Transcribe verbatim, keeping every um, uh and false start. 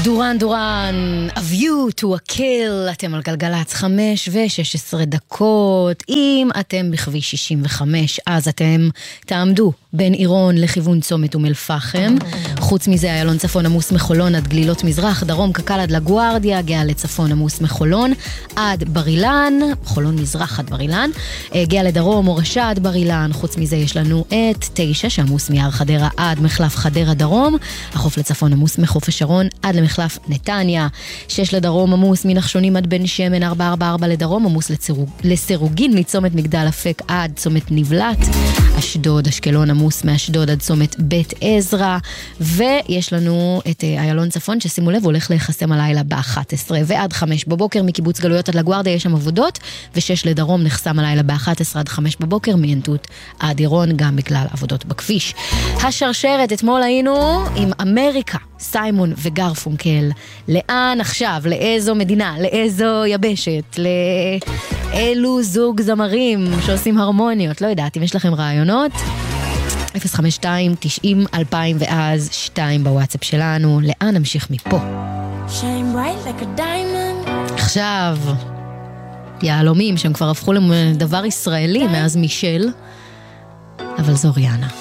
דורן דורן, A View to a Kill, אתם על גלגלץ חמש ושש עשרה דקות. אם אתם בכביש שישים וחמש, אז אתם תעמדו בין עירון לכיוון צומת אום אל פחם. חוץ מזה, איילון צפון עמוס מחולון עד גלילות מזרח, דרום קק"ל עד לגוארדיה, גאה לצפון עמוס מחולון עד בר אילן, חולון מזרח עד בר אילן, גאה לדרום מורשה עד בר אילן. חוץ מזה יש לנו את תשע שעמוס מיער חדרה עד מחלף חדרה דרום, החוף לצפון עמוס מחוף השרון עד למחלף נתניה, שש לדרום עמוס מנחשונים עד בן שמן, ארבע ארבע ארבע לדרום עמוס לסירוג, לסירוגין מצומת מגדל אפק עד צומת נבלט, אשדוד אשקלון עמוס מאשדוד עד צומת בית עזרא, ויש לנו את איילון צפון ששימו לב הולך להיחסם הלילה ב-אחת עשרה ועד חמש בבוקר מקיבוץ גלויות עד לגוארדיה יש שם עבודות, ושש לדרום נחסם הלילה ב-אחת עשרה עד חמש בבוקר מעין-תות עד עירון גם בגלל עבודות בכביש. השרשרת, אתמול היינו עם אמריקה, סיימון וגרפונקל. לאן עכשיו? לאיזו מדינה? לאיזו יבשת? לאלו זוג זמרים שעושים הרמוניות? לא יודעת, אם יש לכם רעיונות, אפס חמש שתיים תשעים אלפיים ואז שתיים בוואטסאפ שלנו. לאן נמשיך מפה? Shine bright like a diamond. עכשיו, יעלומים שהם כבר הפכו לדבר ישראלי מאז מישל, אבל זו ריאנה.